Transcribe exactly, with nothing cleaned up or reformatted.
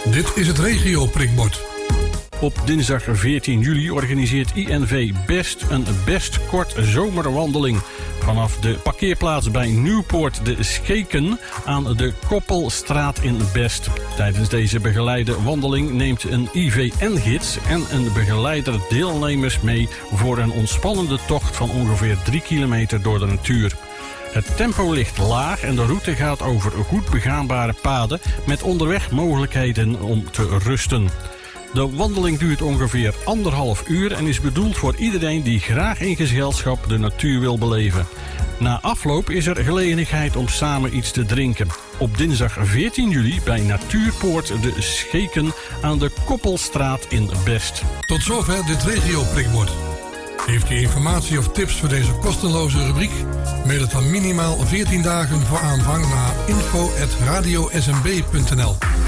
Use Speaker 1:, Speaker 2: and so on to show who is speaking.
Speaker 1: Dit is het regio prikbord.
Speaker 2: Op dinsdag veertien juli organiseert I N V Best een best kort zomerwandeling. Vanaf de parkeerplaats bij Nieuwpoort de Scheken aan de Koppelstraat in Best. Tijdens deze begeleide wandeling neemt een I V N-gids en een begeleider deelnemers mee voor een ontspannende tocht van ongeveer drie kilometer door de natuur. Het tempo ligt laag en de route gaat over goed begaanbare paden met onderweg mogelijkheden om te rusten. De wandeling duurt ongeveer anderhalf uur en is bedoeld voor iedereen die graag in gezelschap de natuur wil beleven. Na afloop is er gelegenheid om samen iets te drinken. Op dinsdag veertien juli bij Natuurpoort de Scheken aan de Koppelstraat in Best.
Speaker 1: Tot zover dit regio prikbord. Heeft u informatie of tips voor deze kostenloze rubriek? Mail het dan minimaal veertien dagen voor aanvang naar info at radio s m b punt n l.